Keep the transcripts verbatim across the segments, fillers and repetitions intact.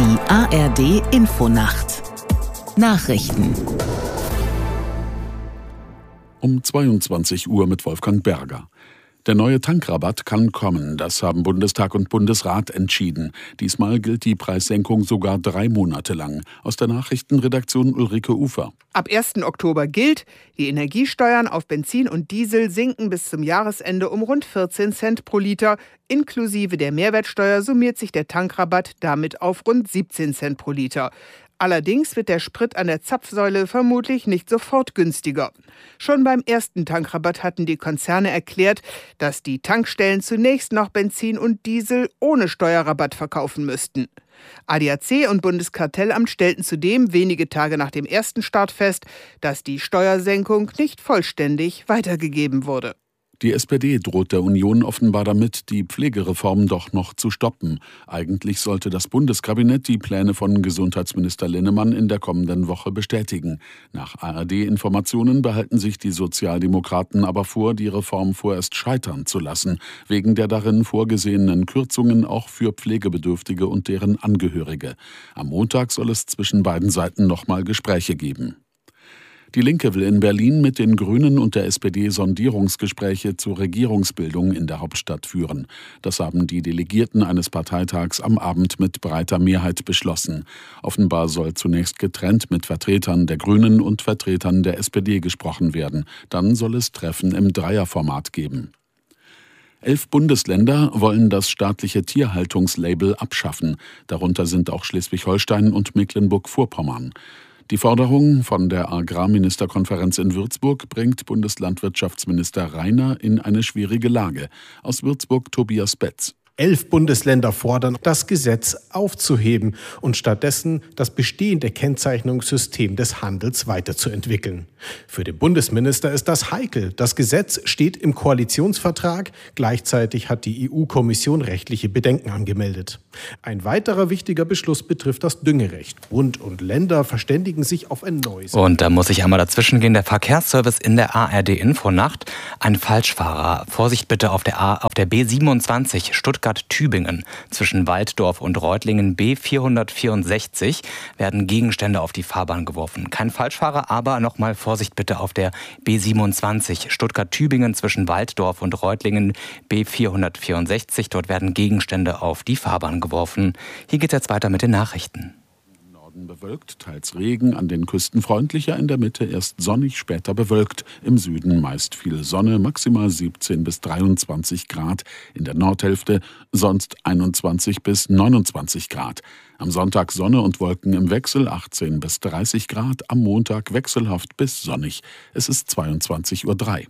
Die A R D-Infonacht Nachrichten um zweiundzwanzig Uhr mit Wolfgang Berger. Der neue Tankrabatt kann kommen, das haben Bundestag und Bundesrat entschieden. Diesmal gilt die Preissenkung sogar drei Monate lang. Aus der Nachrichtenredaktion Ulrike Ufer. Ab ersten Oktober gilt, die Energiesteuern auf Benzin und Diesel sinken bis zum Jahresende um rund vierzehn Cent pro Liter. Inklusive der Mehrwertsteuer summiert sich der Tankrabatt damit auf rund siebzehn Cent pro Liter. Allerdings wird der Sprit an der Zapfsäule vermutlich nicht sofort günstiger. Schon beim ersten Tankrabatt hatten die Konzerne erklärt, dass die Tankstellen zunächst noch Benzin und Diesel ohne Steuerrabatt verkaufen müssten. A D A C und Bundeskartellamt stellten zudem wenige Tage nach dem ersten Start fest, dass die Steuersenkung nicht vollständig weitergegeben wurde. Die S P D droht der Union offenbar damit, die Pflegereform doch noch zu stoppen. Eigentlich sollte das Bundeskabinett die Pläne von Gesundheitsminister Linnemann in der kommenden Woche bestätigen. Nach A R D-Informationen behalten sich die Sozialdemokraten aber vor, die Reform vorerst scheitern zu lassen, wegen der darin vorgesehenen Kürzungen auch für Pflegebedürftige und deren Angehörige. Am Montag soll es zwischen beiden Seiten nochmal Gespräche geben. Die Linke will in Berlin mit den Grünen und der S P D Sondierungsgespräche zur Regierungsbildung in der Hauptstadt führen. Das haben die Delegierten eines Parteitags am Abend mit breiter Mehrheit beschlossen. Offenbar soll zunächst getrennt mit Vertretern der Grünen und Vertretern der S P D gesprochen werden. Dann soll es Treffen im Dreierformat geben. Elf Bundesländer wollen das staatliche Tierhaltungslabel abschaffen. Darunter sind auch Schleswig-Holstein und Mecklenburg-Vorpommern. Die Forderung von der Agrarministerkonferenz in Würzburg bringt Bundeslandwirtschaftsminister Reiner in eine schwierige Lage. Aus Würzburg Tobias Betz. Elf Bundesländer fordern, das Gesetz aufzuheben und stattdessen das bestehende Kennzeichnungssystem des Handels weiterzuentwickeln. Für den Bundesminister ist das heikel. Das Gesetz steht im Koalitionsvertrag. Gleichzeitig hat die E U-Kommission rechtliche Bedenken angemeldet. Ein weiterer wichtiger Beschluss betrifft das Düngerecht. Bund und Länder verständigen sich auf ein neues. Und da muss ich einmal dazwischen gehen. Der Verkehrsservice in der A R D-Infonacht. Ein Falschfahrer. Vorsicht bitte auf der, A, auf der B siebenundzwanzig Stuttgart-Tübingen. Zwischen Walddorf und Reutlingen B vierhundertvierundsechzig werden Gegenstände auf die Fahrbahn geworfen. Kein Falschfahrer, aber nochmal Vorsicht bitte auf der B siebenundzwanzig Stuttgart-Tübingen zwischen Walddorf und Reutlingen B vierhundertvierundsechzig. Dort werden Gegenstände auf die Fahrbahn geworfen. Hier geht es jetzt weiter mit den Nachrichten. Bewölkt, teils Regen, an den Küsten freundlicher, in der Mitte erst sonnig, später bewölkt. Im Süden meist viel Sonne, maximal siebzehn bis dreiundzwanzig Grad. In der Nordhälfte sonst einundzwanzig bis neunundzwanzig Grad. Am Sonntag Sonne und Wolken im Wechsel, achtzehn bis dreißig Grad. Am Montag wechselhaft bis sonnig. Es ist zweiundzwanzig Uhr drei.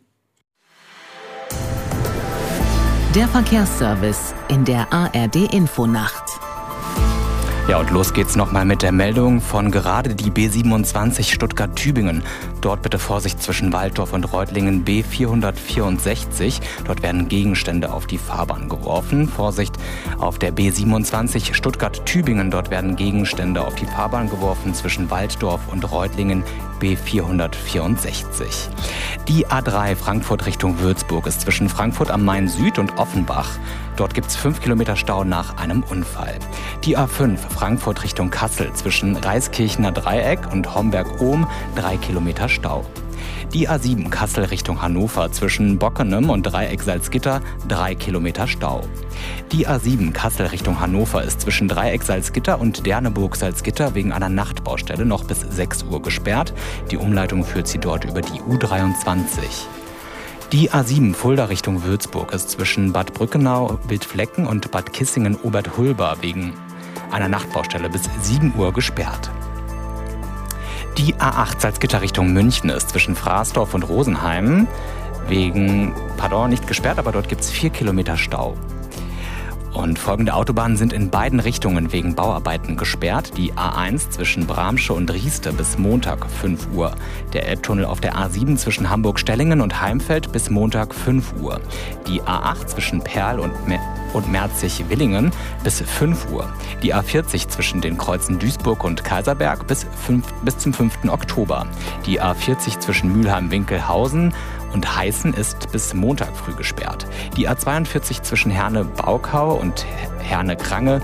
Der Verkehrsservice in der A R D-Infonacht. Ja, und los geht's nochmal mit der Meldung von gerade die B siebenundzwanzig Stuttgart-Tübingen. Dort bitte Vorsicht zwischen Walddorf und Reutlingen B vierhundertvierundsechzig. Dort werden Gegenstände auf die Fahrbahn geworfen. Vorsicht auf der B siebenundzwanzig Stuttgart-Tübingen. Dort werden Gegenstände auf die Fahrbahn geworfen zwischen Walddorf und Reutlingen B vierhundertvierundsechzig. Die A drei Frankfurt Richtung Würzburg ist zwischen Frankfurt am Main Süd und Offenbach. Dort gibt es fünf Kilometer Stau nach einem Unfall. Die A fünf Frankfurt Richtung Kassel zwischen Reiskirchener Dreieck und Homberg-Ohm drei Kilometer Stau. Die A sieben Kassel Richtung Hannover zwischen Bockenem und Dreieck Salzgitter drei Kilometer Stau. Die A sieben Kassel Richtung Hannover ist zwischen Dreieck Salzgitter und Derneburg Salzgitter wegen einer Nachtbaustelle noch bis sechs Uhr gesperrt. Die Umleitung führt sie dort über die U dreiundzwanzig. Die A sieben Fulda Richtung Würzburg ist zwischen Bad Brückenau, Wildflecken und Bad Kissingen-Oberthulba wegen einer Nachtbaustelle bis sieben Uhr gesperrt. Die A acht Salzgitter Richtung München ist zwischen Fraßdorf und Rosenheim wegen, pardon, nicht gesperrt, aber dort gibt es vier Kilometer Stau. Und folgende Autobahnen sind in beiden Richtungen wegen Bauarbeiten gesperrt. Die A eins zwischen Bramsche und Rieste bis Montag fünf Uhr. Der Elbtunnel auf der A sieben zwischen Hamburg-Stellingen und Heimfeld bis Montag fünf Uhr. Die A acht zwischen Perl und, Mer- und Merzig-Willingen bis fünf Uhr. Die A vierzig zwischen den Kreuzen Duisburg und Kaiserberg bis, fünf, bis zum fünften Oktober. Die A vierzig zwischen Mülheim-Winkelhausen und Heißen ist bis Montag früh gesperrt. Die A zweiundvierzig zwischen Herne-Baukau und Herne-Krange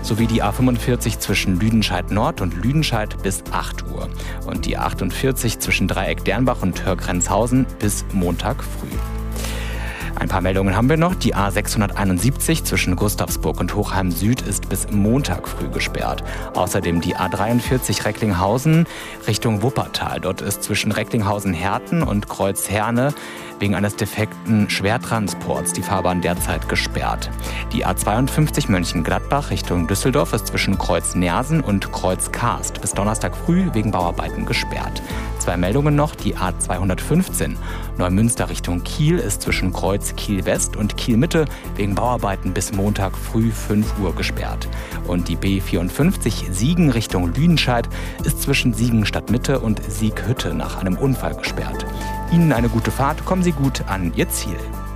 sowie die A fünfundvierzig zwischen Lüdenscheid Nord und Lüdenscheid bis acht Uhr und die A achtundvierzig zwischen Dreieck-Dernbach und Hörgrenzhausen bis Montag früh. Ein paar Meldungen haben wir noch. Die A sechshunderteinundsiebzig zwischen Gustavsburg und Hochheim Süd ist bis Montag früh gesperrt. Außerdem die A dreiundvierzig Recklinghausen Richtung Wuppertal. Dort ist zwischen Recklinghausen-Herten und Kreuz-Herne wegen eines defekten Schwertransports die Fahrbahn derzeit gesperrt. Die A zweiundfünfzig Mönchengladbach Richtung Düsseldorf ist zwischen Kreuz-Nersen und Kreuz-Karst bis Donnerstag früh wegen Bauarbeiten gesperrt. Zwei Meldungen noch. Die A zweihundertfünfzehn Neumünster Richtung Kiel ist zwischen Kreuz Kiel-West und Kiel-Mitte wegen Bauarbeiten bis Montag früh fünf Uhr gesperrt. Und die B vierundfünfzig Siegen Richtung Lüdenscheid ist zwischen Siegen Stadtmitte und Sieghütte nach einem Unfall gesperrt. Ihnen eine gute Fahrt, kommen Sie gut an Ihr Ziel.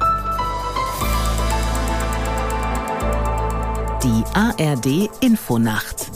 Die A R D Infonacht.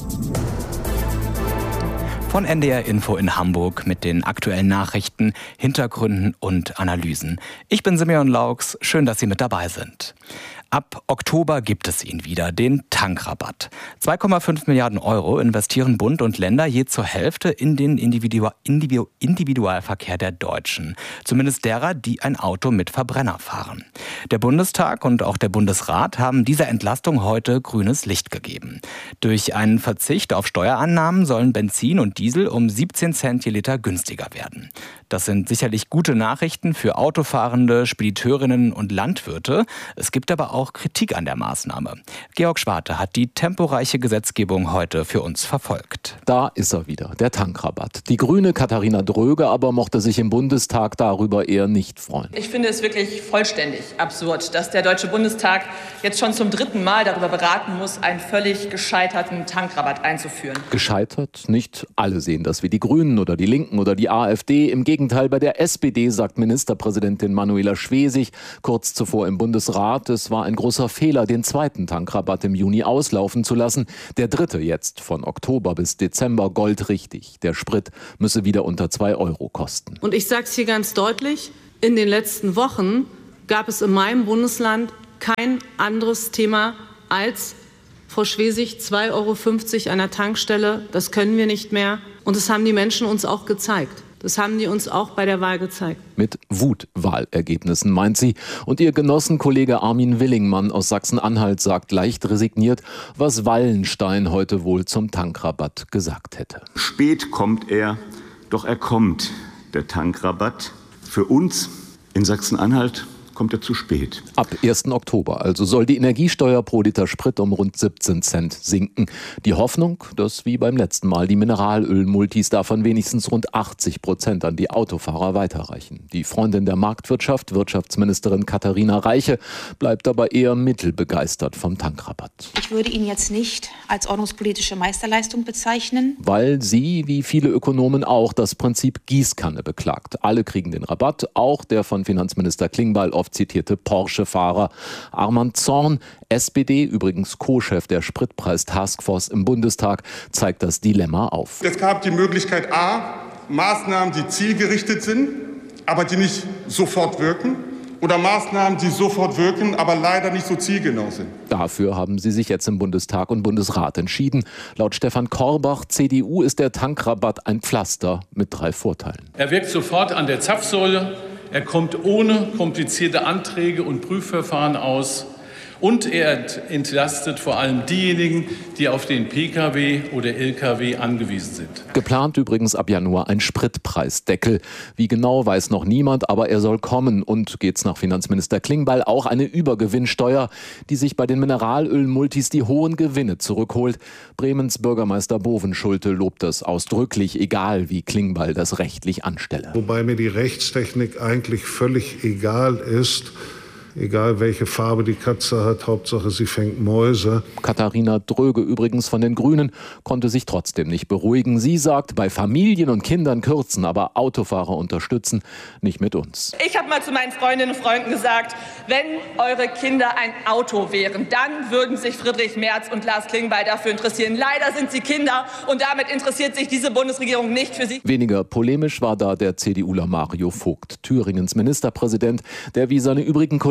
Von N D R Info in Hamburg mit den aktuellen Nachrichten, Hintergründen und Analysen. Ich bin Simeon Laux, schön, dass Sie mit dabei sind. Ab Oktober gibt es ihn wieder, den Tankrabatt. zwei Komma fünf Milliarden Euro investieren Bund und Länder je zur Hälfte in den Individu- Individu- Individualverkehr der Deutschen. Zumindest derer, die ein Auto mit Verbrenner fahren. Der Bundestag und auch der Bundesrat haben dieser Entlastung heute grünes Licht gegeben. Durch einen Verzicht auf Steuerannahmen sollen Benzin und Diesel um siebzehn Cent je Liter günstiger werden. Das sind sicherlich gute Nachrichten für Autofahrende, Spediteurinnen und Landwirte. Es gibt aber auch Kritik an der Maßnahme. Georg Schwarte hat die temporeiche Gesetzgebung heute für uns verfolgt. Da ist er wieder, der Tankrabatt. Die Grüne Katharina Dröge aber mochte sich im Bundestag darüber eher nicht freuen. Ich finde es wirklich vollständig absurd, dass der Deutsche Bundestag jetzt schon zum dritten Mal darüber beraten muss, einen völlig gescheiterten Tankrabatt einzuführen. Gescheitert? Nicht alle sehen das wie die Grünen oder die Linken oder die AfD. Im Gegenteil, bei der S P D sagt Ministerpräsidentin Manuela Schwesig kurz zuvor im Bundesrat, es war ein großer Fehler, den zweiten Tankrabatt im Juni auslaufen zu lassen. Der dritte jetzt von Oktober bis Dezember goldrichtig. Der Sprit müsse wieder unter zwei Euro kosten. Und ich sage es hier ganz deutlich, in den letzten Wochen gab es in meinem Bundesland kein anderes Thema als, Frau Schwesig, zwei Euro fünfzig an der Tankstelle. Das können wir nicht mehr. Und das haben die Menschen uns auch gezeigt. Das haben die uns auch bei der Wahl gezeigt. Mit Wutwahlergebnissen, meint sie. Und ihr Genossenkollege Armin Willingmann aus Sachsen-Anhalt sagt leicht resigniert, was Wallenstein heute wohl zum Tankrabatt gesagt hätte. Spät kommt er, doch er kommt, der Tankrabatt. Für uns in Sachsen-Anhalt kommt er zu spät. Ab ersten Oktober also soll die Energiesteuer pro Liter Sprit um rund siebzehn Cent sinken. Die Hoffnung, dass wie beim letzten Mal die Mineralölmultis davon wenigstens rund achtzig Prozent an die Autofahrer weiterreichen. Die Freundin der Marktwirtschaft, Wirtschaftsministerin Katharina Reiche, bleibt aber eher mittelbegeistert vom Tankrabatt. Ich würde ihn jetzt nicht als ordnungspolitische Meisterleistung bezeichnen. Weil sie, wie viele Ökonomen auch, das Prinzip Gießkanne beklagt. Alle kriegen den Rabatt, auch der von Finanzminister Klingbeil oft zitierte Porsche-Fahrer. Armand Zorn, S P D, übrigens Co-Chef der Spritpreis-Taskforce im Bundestag, zeigt das Dilemma auf. Es gab die Möglichkeit A, Maßnahmen, die zielgerichtet sind, aber die nicht sofort wirken. Oder Maßnahmen, die sofort wirken, aber leider nicht so zielgenau sind. Dafür haben sie sich jetzt im Bundestag und Bundesrat entschieden. Laut Stefan Korbach, C D U, ist der Tankrabatt ein Pflaster mit drei Vorteilen. Er wirkt sofort an der Zapfsäule. Er kommt ohne komplizierte Anträge und Prüfverfahren aus. Und er entlastet vor allem diejenigen, die auf den Pkw oder Lkw angewiesen sind. Geplant übrigens ab Januar ein Spritpreisdeckel. Wie genau, weiß noch niemand, aber er soll kommen. Und geht's nach Finanzminister Klingbeil auch eine Übergewinnsteuer, die sich bei den Mineralölmultis die hohen Gewinne zurückholt. Bremens Bürgermeister Bovenschulte lobt das ausdrücklich, egal wie Klingbeil das rechtlich anstelle. Wobei mir die Rechtstechnik eigentlich völlig egal ist. Egal welche Farbe die Katze hat, Hauptsache sie fängt Mäuse. Katharina Dröge übrigens von den Grünen konnte sich trotzdem nicht beruhigen. Sie sagt, bei Familien und Kindern kürzen, aber Autofahrer unterstützen, nicht mit uns. Ich habe mal zu meinen Freundinnen und Freunden gesagt, wenn eure Kinder ein Auto wären, dann würden sich Friedrich Merz und Lars Klingbeil dafür interessieren. Leider sind sie Kinder und damit interessiert sich diese Bundesregierung nicht für sie. Weniger polemisch war da der CDUler Mario Vogt, Thüringens Ministerpräsident, der wie seine übrigen Kollegen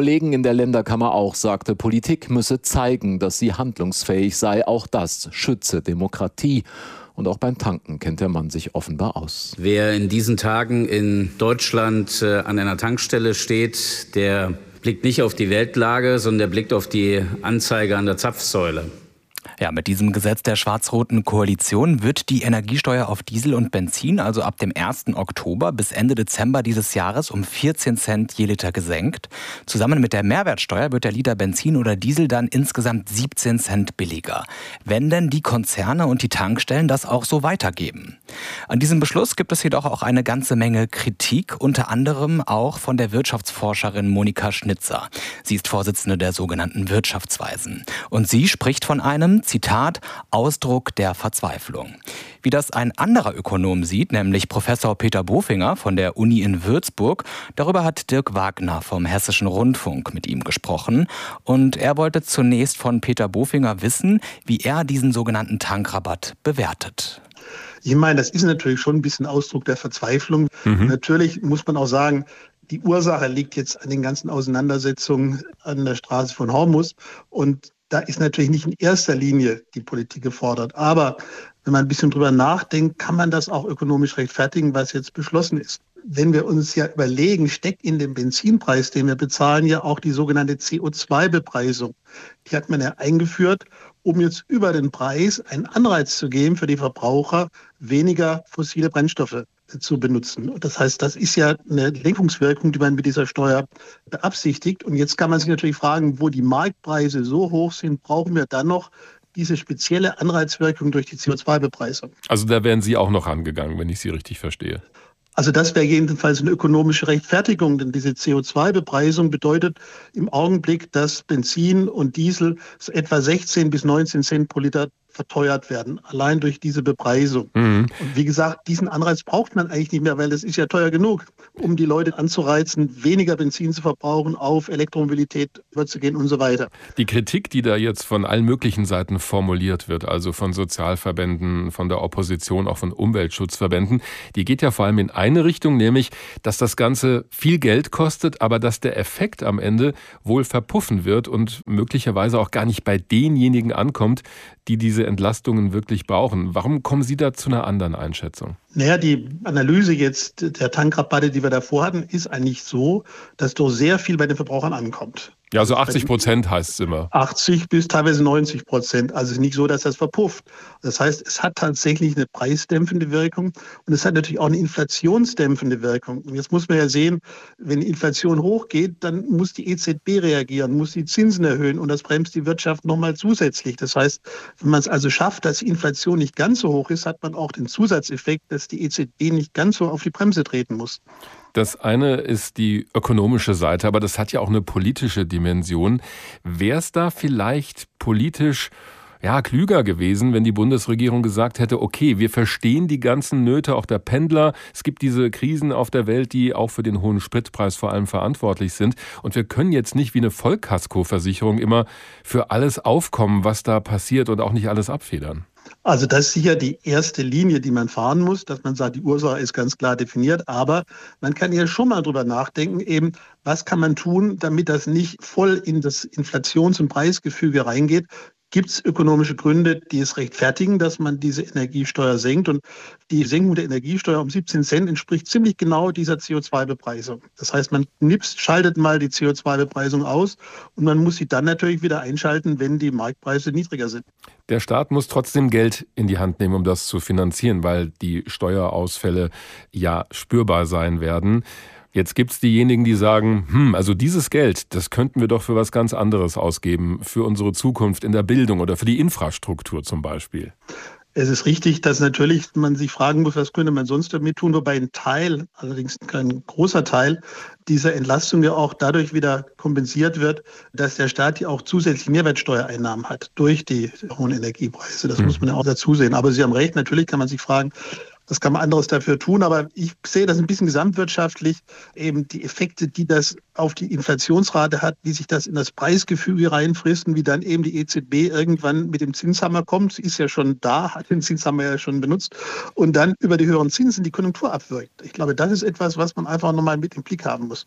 Kollegen in der Länderkammer auch, sagte, Politik müsse zeigen, dass sie handlungsfähig sei. Auch das schütze Demokratie. Und auch beim Tanken kennt der Mann sich offenbar aus. Wer in diesen Tagen in Deutschland äh, an einer Tankstelle steht, der blickt nicht auf die Weltlage, sondern der blickt auf die Anzeige an der Zapfsäule. Ja, mit diesem Gesetz der schwarz-roten Koalition wird die Energiesteuer auf Diesel und Benzin also ab dem ersten Oktober bis Ende Dezember dieses Jahres um vierzehn Cent je Liter gesenkt. Zusammen mit der Mehrwertsteuer wird der Liter Benzin oder Diesel dann insgesamt siebzehn Cent billiger. Wenn denn die Konzerne und die Tankstellen das auch so weitergeben. An diesem Beschluss gibt es jedoch auch eine ganze Menge Kritik, unter anderem auch von der Wirtschaftsforscherin Monika Schnitzer. Sie ist Vorsitzende der sogenannten Wirtschaftsweisen. Und sie spricht von einem, Zitat, Ausdruck der Verzweiflung. Wie das ein anderer Ökonom sieht, nämlich Professor Peter Bofinger von der Uni in Würzburg, darüber hat Dirk Wagner vom Hessischen Rundfunk mit ihm gesprochen. Und er wollte zunächst von Peter Bofinger wissen, wie er diesen sogenannten Tankrabatt bewertet. Ich meine, das ist natürlich schon ein bisschen Ausdruck der Verzweiflung. Mhm. Natürlich muss man auch sagen, die Ursache liegt jetzt an den ganzen Auseinandersetzungen an der Straße von Hormuz. Und da ist natürlich nicht in erster Linie die Politik gefordert. Aber wenn man ein bisschen drüber nachdenkt, kann man das auch ökonomisch rechtfertigen, was jetzt beschlossen ist. Wenn wir uns ja überlegen, steckt in dem Benzinpreis, den wir bezahlen, ja auch die sogenannte C O zwei Bepreisung. Die hat man ja eingeführt, um jetzt über den Preis einen Anreiz zu geben für die Verbraucher, weniger fossile Brennstoffe zu benutzen. Das heißt, das ist ja eine Lenkungswirkung, die man mit dieser Steuer beabsichtigt. Und jetzt kann man sich natürlich fragen, wo die Marktpreise so hoch sind, brauchen wir dann noch diese spezielle Anreizwirkung durch die C O zwei Bepreisung. Also da wären Sie auch noch rangegangen, wenn ich Sie richtig verstehe. Also das wäre jedenfalls eine ökonomische Rechtfertigung, denn diese C O zwei Bepreisung bedeutet im Augenblick, dass Benzin und Diesel so etwa sechzehn bis neunzehn Cent pro Liter verteuert werden, allein durch diese Bepreisung. Mhm. Und wie gesagt, diesen Anreiz braucht man eigentlich nicht mehr, weil das ist ja teuer genug, um die Leute anzureizen, weniger Benzin zu verbrauchen, auf Elektromobilität überzugehen und so weiter. Die Kritik, die da jetzt von allen möglichen Seiten formuliert wird, also von Sozialverbänden, von der Opposition, auch von Umweltschutzverbänden, die geht ja vor allem in eine Richtung, nämlich, dass das Ganze viel Geld kostet, aber dass der Effekt am Ende wohl verpuffen wird und möglicherweise auch gar nicht bei denjenigen ankommt, die diese Entlastungen wirklich brauchen. Warum kommen Sie da zu einer anderen Einschätzung? Naja, die Analyse jetzt der Tankrabatte, die wir davor hatten, ist eigentlich so, dass doch sehr viel bei den Verbrauchern ankommt. Ja, so achtzig Prozent heißt es immer. achtzig bis teilweise neunzig Prozent. Also es ist nicht so, dass das verpufft. Das heißt, es hat tatsächlich eine preisdämpfende Wirkung und es hat natürlich auch eine inflationsdämpfende Wirkung. Und jetzt muss man ja sehen, wenn die Inflation hochgeht, dann muss die E Z B reagieren, muss die Zinsen erhöhen und das bremst die Wirtschaft nochmal zusätzlich. Das heißt, wenn man es also schafft, dass die Inflation nicht ganz so hoch ist, hat man auch den Zusatzeffekt, dass die E Z B nicht ganz so auf die Bremse treten muss. Das eine ist die ökonomische Seite, aber das hat ja auch eine politische Dimension. Wäre es da vielleicht politisch ja, klüger gewesen, wenn die Bundesregierung gesagt hätte, okay, wir verstehen die ganzen Nöte auch der Pendler. Es gibt diese Krisen auf der Welt, die auch für den hohen Spritpreis vor allem verantwortlich sind. Und wir können jetzt nicht wie eine Vollkaskoversicherung immer für alles aufkommen, was da passiert und auch nicht alles abfedern. Also das ist sicher die erste Linie, die man fahren muss, dass man sagt, die Ursache ist ganz klar definiert. Aber man kann ja schon mal drüber nachdenken, eben, was kann man tun, damit das nicht voll in das Inflations- und Preisgefüge reingeht. Gibt es ökonomische Gründe, die es rechtfertigen, dass man diese Energiesteuer senkt? Und die Senkung der Energiesteuer um siebzehn Cent entspricht ziemlich genau dieser C O zwei Bepreisung. Das heißt, man knipst, schaltet mal die C O zwei Bepreisung aus und man muss sie dann natürlich wieder einschalten, wenn die Marktpreise niedriger sind. Der Staat muss trotzdem Geld in die Hand nehmen, um das zu finanzieren, weil die Steuerausfälle ja spürbar sein werden. Jetzt gibt es diejenigen, die sagen, hm, also dieses Geld, das könnten wir doch für was ganz anderes ausgeben, für unsere Zukunft in der Bildung oder für die Infrastruktur zum Beispiel. Es ist richtig, dass natürlich man sich fragen muss, was könnte man sonst damit tun, wobei ein Teil, allerdings kein großer Teil dieser Entlastung ja auch dadurch wieder kompensiert wird, dass der Staat ja auch zusätzliche Mehrwertsteuereinnahmen hat durch die hohen Energiepreise. Das mhm. muss man ja auch dazu sehen. Aber Sie haben recht, natürlich kann man sich fragen, was kann man anderes dafür tun? Aber ich sehe das ein bisschen gesamtwirtschaftlich, eben die Effekte, die das auf die Inflationsrate hat, wie sich das in das Preisgefüge reinfrisst und wie dann eben die E Z B irgendwann mit dem Zinshammer kommt. Sie ist ja schon da, hat den Zinshammer ja schon benutzt und dann über die höheren Zinsen die Konjunktur abwirkt. Ich glaube, das ist etwas, was man einfach nochmal mit im Blick haben muss.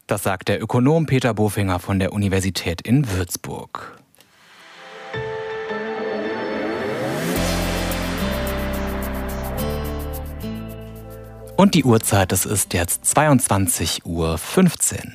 Das sagt der Ökonom Peter Bofinger von der Universität in Würzburg. Und die Uhrzeit, es ist jetzt zweiundzwanzig Uhr fünfzehn.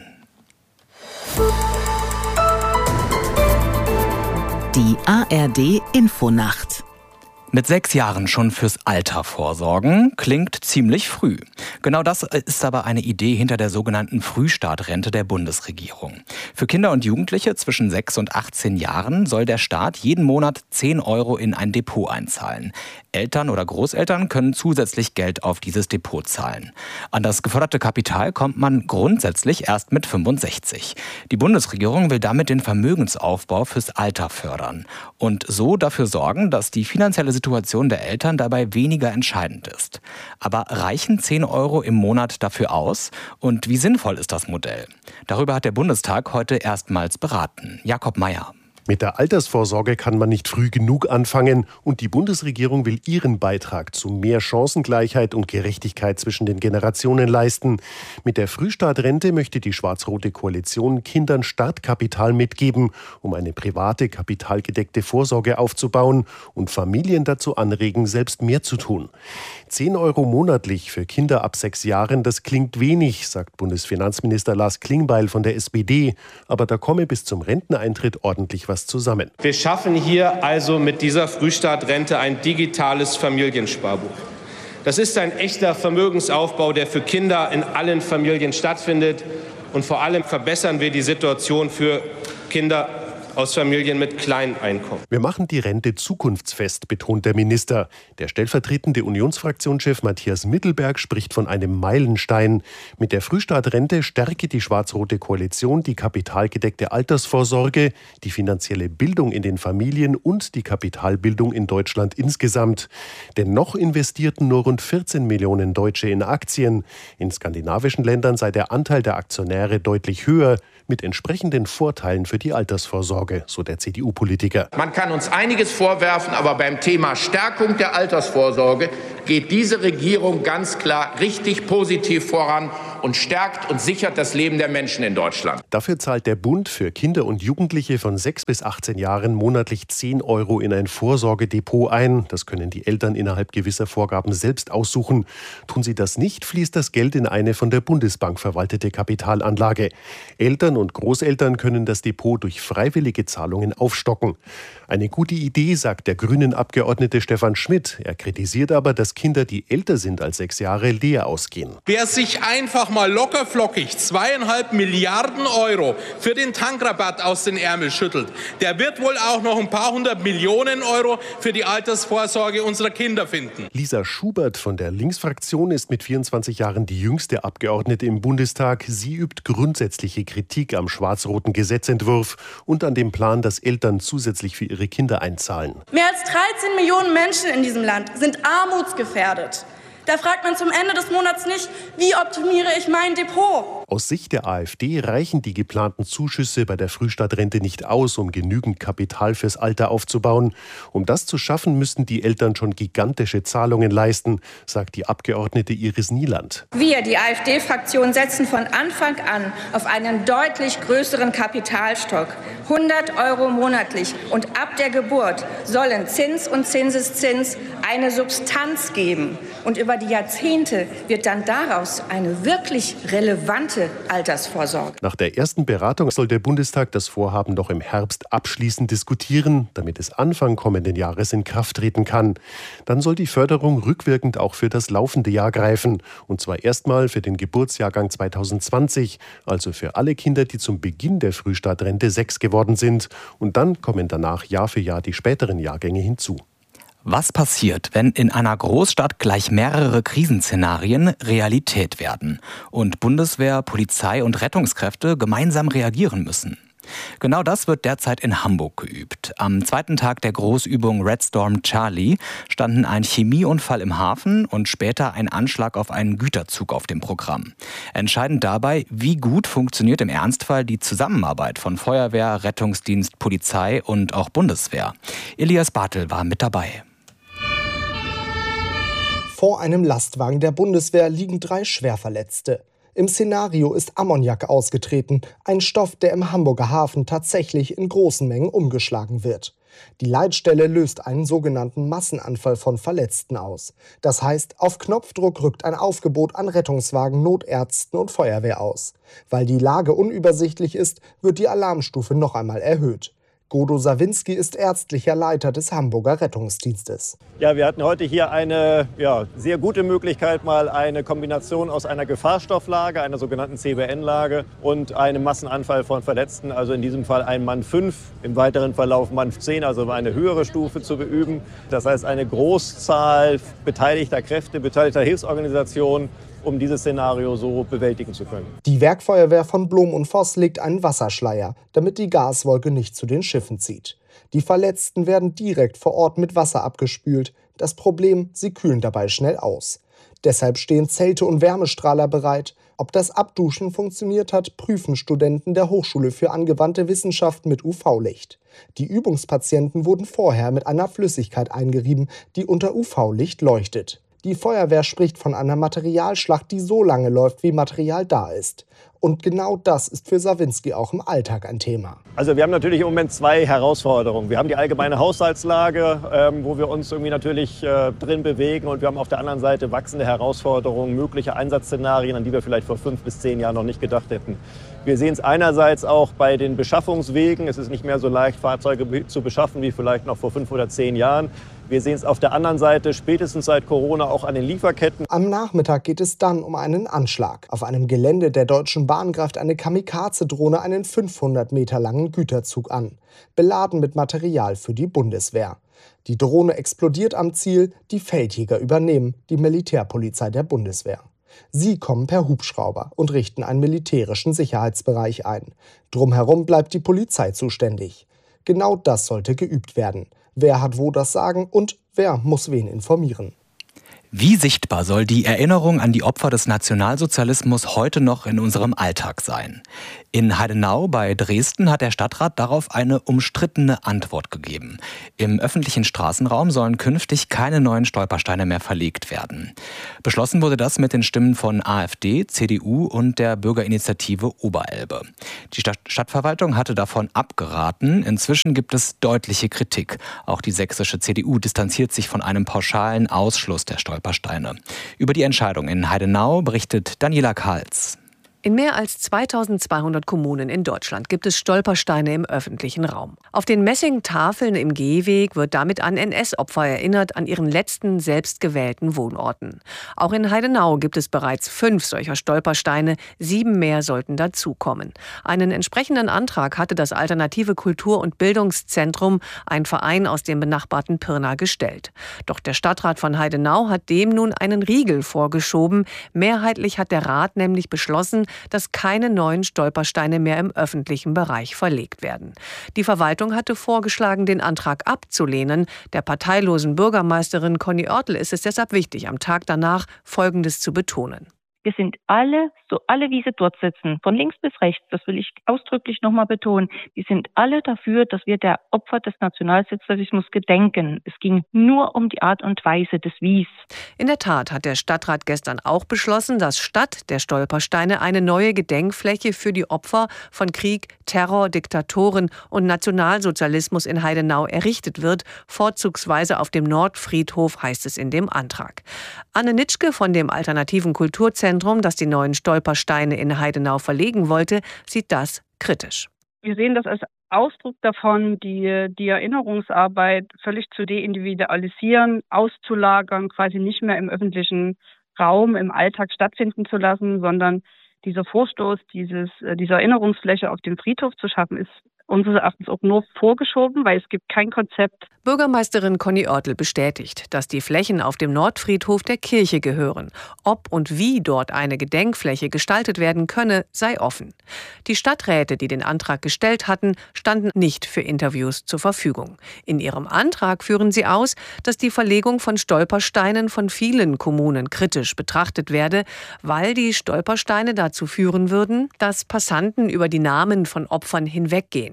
Die A R D-Infonacht. Mit sechs Jahren schon fürs Alter vorsorgen, klingt ziemlich früh. Genau das ist aber eine Idee hinter der sogenannten Frühstartrente der Bundesregierung. Für Kinder und Jugendliche zwischen sechs und achtzehn Jahren soll der Staat jeden Monat zehn Euro in ein Depot einzahlen. Eltern oder Großeltern können zusätzlich Geld auf dieses Depot zahlen. An das geförderte Kapital kommt man grundsätzlich erst mit fünfundsechzig. Die Bundesregierung will damit den Vermögensaufbau fürs Alter fördern und so dafür sorgen, dass die finanzielle Situation der Eltern dabei weniger entscheidend ist. Aber reichen zehn Euro im Monat dafür aus? Und wie sinnvoll ist das Modell? Darüber hat der Bundestag heute erstmals beraten. Jakob Mayer. Mit der Altersvorsorge kann man nicht früh genug anfangen und die Bundesregierung will ihren Beitrag zu mehr Chancengleichheit und Gerechtigkeit zwischen den Generationen leisten. Mit der Frühstartrente möchte die schwarz-rote Koalition Kindern Startkapital mitgeben, um eine private, kapitalgedeckte Vorsorge aufzubauen und Familien dazu anregen, selbst mehr zu tun. zehn Euro monatlich für Kinder ab sechs Jahren, das klingt wenig, sagt Bundesfinanzminister Lars Klingbeil von der S P D. Aber da komme bis zum Renteneintritt ordentlich was zusammen. Wir schaffen hier also mit dieser Frühstartrente ein digitales Familiensparbuch. Das ist ein echter Vermögensaufbau, der für Kinder in allen Familien stattfindet. Und vor allem verbessern wir die Situation für Kinder aus Familien mit kleinen Einkommen. Wir machen die Rente zukunftsfest, betont der Minister. Der stellvertretende Unionsfraktionschef Matthias Mittelberg spricht von einem Meilenstein. Mit der Frühstartrente stärke die schwarz-rote Koalition die kapitalgedeckte Altersvorsorge, die finanzielle Bildung in den Familien und die Kapitalbildung in Deutschland insgesamt. Denn noch investierten nur rund vierzehn Millionen Deutsche in Aktien. In skandinavischen Ländern sei der Anteil der Aktionäre deutlich höher, mit entsprechenden Vorteilen für die Altersvorsorge, so der C D U-Politiker. Man kann uns einiges vorwerfen, aber beim Thema Stärkung der Altersvorsorge geht diese Regierung ganz klar richtig positiv voran und stärkt und sichert das Leben der Menschen in Deutschland. Dafür zahlt der Bund für Kinder und Jugendliche von sechs bis achtzehn Jahren monatlich zehn Euro in ein Vorsorgedepot ein. Das können die Eltern innerhalb gewisser Vorgaben selbst aussuchen. Tun sie das nicht, fließt das Geld in eine von der Bundesbank verwaltete Kapitalanlage. Eltern und Großeltern können das Depot durch freiwillige Zahlungen aufstocken. Eine gute Idee, sagt der Grünen-Abgeordnete Stefan Schmidt. Er kritisiert aber, dass Kinder, die älter sind als sechs Jahre, leer ausgehen. Wer sich einfach mal lockerflockig zweieinhalb Milliarden Euro für den Tankrabatt aus den Ärmel schüttelt, der wird wohl auch noch ein paar hundert Millionen Euro für die Altersvorsorge unserer Kinder finden. Lisa Schubert von der Linksfraktion ist mit vierundzwanzig Jahren die jüngste Abgeordnete im Bundestag. Sie übt grundsätzliche Kritik am schwarz-roten Gesetzentwurf und an dem Plan, dass Eltern zusätzlich für ihre Kinder einzahlen. Mehr als dreizehn Millionen Menschen in diesem Land sind armutsgefährdet. Da fragt man zum Ende des Monats nicht, wie optimiere ich mein Depot? Aus Sicht der AfD reichen die geplanten Zuschüsse bei der Frühstartrente nicht aus, um genügend Kapital fürs Alter aufzubauen. Um das zu schaffen, müssten die Eltern schon gigantische Zahlungen leisten, sagt die Abgeordnete Iris Nieland. Wir, die AfD-Fraktion, setzen von Anfang an auf einen deutlich größeren Kapitalstock. hundert Euro monatlich und ab der Geburt sollen Zins und Zinseszins eine Substanz geben. Und über die Jahrzehnte wird dann daraus eine wirklich relevante Altersvorsorge. Nach der ersten Beratung soll der Bundestag das Vorhaben noch im Herbst abschließend diskutieren, damit es Anfang kommenden Jahres in Kraft treten kann. Dann soll die Förderung rückwirkend auch für das laufende Jahr greifen. Und zwar erstmal für den Geburtsjahrgang zweitausendzwanzig, also für alle Kinder, die zum Beginn der Frühstartrente sechs geworden sind. Und dann kommen danach Jahr für Jahr die späteren Jahrgänge hinzu. Was passiert, wenn in einer Großstadt gleich mehrere Krisenszenarien Realität werden und Bundeswehr, Polizei und Rettungskräfte gemeinsam reagieren müssen? Genau das wird derzeit in Hamburg geübt. Am zweiten Tag der Großübung Red Storm Charlie standen ein Chemieunfall im Hafen und später ein Anschlag auf einen Güterzug auf dem Programm. Entscheidend dabei, wie gut funktioniert im Ernstfall die Zusammenarbeit von Feuerwehr, Rettungsdienst, Polizei und auch Bundeswehr. Elias Bartel war mit dabei. Vor einem Lastwagen der Bundeswehr liegen drei Schwerverletzte. Im Szenario ist Ammoniak ausgetreten, ein Stoff, der im Hamburger Hafen tatsächlich in großen Mengen umgeschlagen wird. Die Leitstelle löst einen sogenannten Massenanfall von Verletzten aus. Das heißt, auf Knopfdruck rückt ein Aufgebot an Rettungswagen, Notärzten und Feuerwehr aus. Weil die Lage unübersichtlich ist, wird die Alarmstufe noch einmal erhöht. Godo Sawinski ist ärztlicher Leiter des Hamburger Rettungsdienstes. Ja, wir hatten heute hier eine ja, sehr gute Möglichkeit, mal eine Kombination aus einer Gefahrstofflage, einer sogenannten C B N-Lage und einem Massenanfall von Verletzten, also in diesem Fall ein Mann fünf, im weiteren Verlauf Mann zehn, also eine höhere Stufe zu beüben. Das heißt, eine Großzahl beteiligter Kräfte, beteiligter Hilfsorganisationen, um dieses Szenario so bewältigen zu können. Die Werkfeuerwehr von Blom und Voss legt einen Wasserschleier, damit die Gaswolke nicht zu den Schiffen zieht. Die Verletzten werden direkt vor Ort mit Wasser abgespült. Das Problem, sie kühlen dabei schnell aus. Deshalb stehen Zelte und Wärmestrahler bereit. Ob das Abduschen funktioniert hat, prüfen Studenten der Hochschule für angewandte Wissenschaft mit U V-Licht. Die Übungspatienten wurden vorher mit einer Flüssigkeit eingerieben, die unter U V-Licht leuchtet. Die Feuerwehr spricht von einer Materialschlacht, die so lange läuft, wie Material da ist. Und genau das ist für Sawinski auch im Alltag ein Thema. Also wir haben natürlich im Moment zwei Herausforderungen. Wir haben die allgemeine Haushaltslage, ähm, wo wir uns irgendwie natürlich äh, drin bewegen. Und wir haben auf der anderen Seite wachsende Herausforderungen, mögliche Einsatzszenarien, an die wir vielleicht vor fünf bis zehn Jahren noch nicht gedacht hätten. Wir sehen es einerseits auch bei den Beschaffungswegen. Es ist nicht mehr so leicht, Fahrzeuge zu beschaffen wie vielleicht noch vor fünf oder zehn Jahren. Wir sehen es auf der anderen Seite spätestens seit Corona auch an den Lieferketten. Am Nachmittag geht es dann um einen Anschlag. Auf einem Gelände der Deutschen Bahn greift eine Kamikaze-Drohne einen fünfhundert Meter langen Güterzug an, beladen mit Material für die Bundeswehr. Die Drohne explodiert am Ziel, die Feldjäger übernehmen, die Militärpolizei der Bundeswehr. Sie kommen per Hubschrauber und richten einen militärischen Sicherheitsbereich ein. Drumherum bleibt die Polizei zuständig. Genau das sollte geübt werden. Wer hat wo das Sagen und wer muss wen informieren? Wie sichtbar soll die Erinnerung an die Opfer des Nationalsozialismus heute noch in unserem Alltag sein? In Heidenau bei Dresden hat der Stadtrat darauf eine umstrittene Antwort gegeben. Im öffentlichen Straßenraum sollen künftig keine neuen Stolpersteine mehr verlegt werden. Beschlossen wurde das mit den Stimmen von AfD, C D U und der Bürgerinitiative Oberelbe. Die Stadt- Stadtverwaltung hatte davon abgeraten. Inzwischen gibt es deutliche Kritik. Auch die sächsische C D U distanziert sich von einem pauschalen Ausschluss der Stolpersteine. Über die Entscheidung in Heidenau berichtet Daniela Kahls. In mehr als zweitausendzweihundert Kommunen in Deutschland gibt es Stolpersteine im öffentlichen Raum. Auf den Messingtafeln im Gehweg wird damit an N S-Opfer erinnert, an ihren letzten selbstgewählten Wohnorten. Auch in Heidenau gibt es bereits fünf solcher Stolpersteine, sieben mehr sollten dazukommen. Einen entsprechenden Antrag hatte das Alternative Kultur- und Bildungszentrum, ein Verein aus dem benachbarten Pirna, gestellt. Doch der Stadtrat von Heidenau hat dem nun einen Riegel vorgeschoben. Mehrheitlich hat der Rat nämlich beschlossen, dass keine neuen Stolpersteine mehr im öffentlichen Bereich verlegt werden. Die Verwaltung hatte vorgeschlagen, den Antrag abzulehnen. Der parteilosen Bürgermeisterin Conny Oertel ist es deshalb wichtig, am Tag danach Folgendes zu betonen. Wir sind alle, so alle, wie sie dort sitzen, von links bis rechts, das will ich ausdrücklich nochmal betonen, wir sind alle dafür, dass wir der Opfer des Nationalsozialismus gedenken. Es ging nur um die Art und Weise des Wies. In der Tat hat der Stadtrat gestern auch beschlossen, dass statt der Stolpersteine eine neue Gedenkfläche für die Opfer von Krieg, Terror, Diktatoren und Nationalsozialismus in Heidenau errichtet wird, vorzugsweise auf dem Nordfriedhof, heißt es in dem Antrag. Anne Nitschke von dem Alternativen Kulturzentrum, das die neuen Stolpersteine in Heidenau verlegen wollte, sieht das kritisch. Wir sehen das als Ausdruck davon, die, die Erinnerungsarbeit völlig zu deindividualisieren, auszulagern, quasi nicht mehr im öffentlichen Raum, im Alltag stattfinden zu lassen, sondern dieser Vorstoß, dieses, diese Erinnerungsfläche auf dem Friedhof zu schaffen, ist unseres Erachtens auch nur vorgeschoben, weil es gibt kein Konzept. Bürgermeisterin Conny Oertel bestätigt, dass die Flächen auf dem Nordfriedhof der Kirche gehören. Ob und wie dort eine Gedenkfläche gestaltet werden könne, sei offen. Die Stadträte, die den Antrag gestellt hatten, standen nicht für Interviews zur Verfügung. In ihrem Antrag führen sie aus, dass die Verlegung von Stolpersteinen von vielen Kommunen kritisch betrachtet werde, weil die Stolpersteine dazu führen würden, dass Passanten über die Namen von Opfern hinweggehen.